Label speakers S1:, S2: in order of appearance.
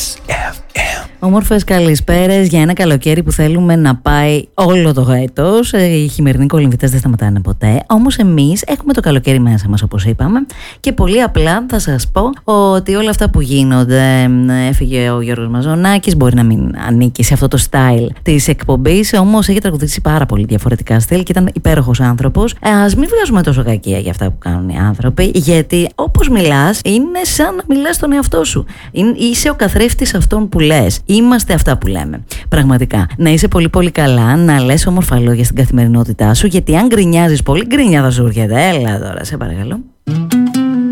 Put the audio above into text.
S1: Όμορφες καλησπέρες για ένα καλοκαίρι που θέλουμε να πάει όλο το έτος. Οι χειμερινοί κολυμβητές δεν σταματάνε ποτέ. Όμως εμείς έχουμε το καλοκαίρι μέσα μας, όπως είπαμε. Και πολύ απλά θα σας πω ότι όλα αυτά που γίνονται, έφυγε ο Γιώργος Μαζονάκης, μπορεί να μην ανήκει σε αυτό το style της εκπομπής, όμως έχει τραγουδήσει πάρα πολύ διαφορετικά στυλ και ήταν υπέροχος άνθρωπος. Ας μην βγάζουμε τόσο κακία για αυτά που κάνουν οι άνθρωποι, γιατί όπως μιλάς, είναι σαν να μιλάς στον εαυτό σου. Είσαι ο καθρέφτης αυτών που λες. Είμαστε αυτά που λέμε. Πραγματικά. Να είσαι πολύ πολύ καλά, να λες όμορφα λόγια στην καθημερινότητά σου, γιατί αν γκρινιάζεις πολύ, γκρινιά θα σου έρχεται. Έλα τώρα, σε παρακαλώ.